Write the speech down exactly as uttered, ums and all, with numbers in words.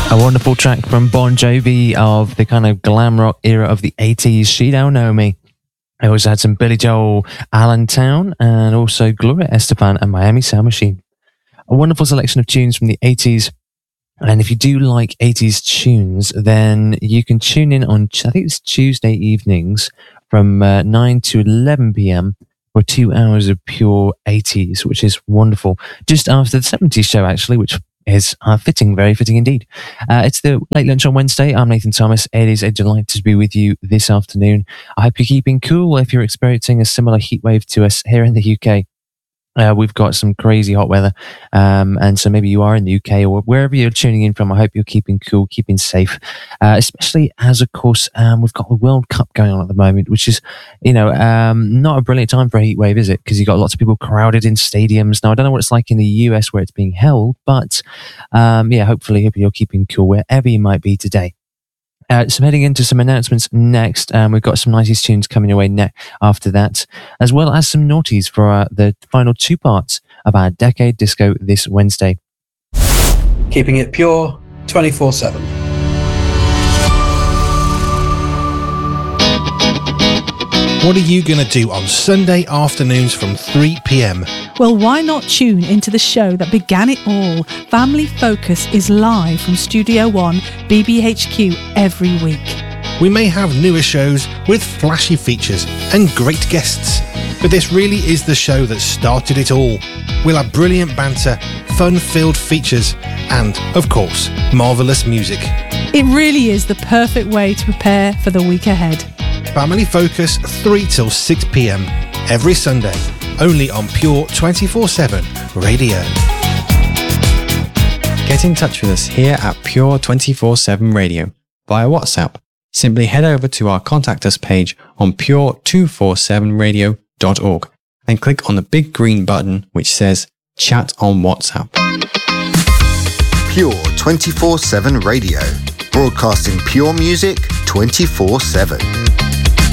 A wonderful track from Bon Jovi of the kind of glam rock era of the eighties. She Don't Know Me. I also had some Billy Joel, Allentown, and also Gloria Estefan and Miami Sound Machine. A wonderful selection of tunes from the eighties. And if you do like eighties tunes, then you can tune in on, I think it's Tuesday evenings from uh, nine to eleven p.m. for two hours of pure eighties, which is wonderful. Just after the seventies show, actually, which is uh, fitting, very fitting indeed. Uh, it's the Late Lunch on Wednesday. I'm Nathan Thomas. It is a delight to be with you this afternoon. I hope you're keeping cool if you're experiencing a similar heat wave to us here in the U K. Uh, we've got some crazy hot weather, um, and so maybe you are in the U K or wherever you're tuning in from. I hope you're keeping cool, keeping safe, uh, especially as, of course, um, we've got the World Cup going on at the moment, which is, you know, um, not a brilliant time for a heat wave, is it? Because you've got lots of people crowded in stadiums. Now, I don't know what it's like in the U S where it's being held, but um, yeah, hopefully, hopefully you're keeping cool wherever you might be today. Uh, so heading into some announcements next. Um, we've got some nineties tunes coming your way ne- after that, as well as some naughties for uh, the final two parts of our Decade Disco this Wednesday. Keeping it pure twenty-four seven. What are you going to do on Sunday afternoons from three p.m? Well, why not tune into the show that began it all? Family Focus is live from Studio One, B B H Q, every week. We may have newer shows with flashy features and great guests, but this really is the show that started it all. We'll have brilliant banter, fun-filled features, and, of course, marvellous music. It really is the perfect way to prepare for the week ahead. Family Focus, three till six p.m. every Sunday, only on Pure twenty-four seven Radio. Get in touch with us here at Pure twenty-four seven Radio via WhatsApp. Simply head over to our Contact Us page on pure two forty-seven radio dot org and click on the big green button which says Chat on WhatsApp. Pure twenty-four seven Radio, broadcasting pure music twenty-four seven.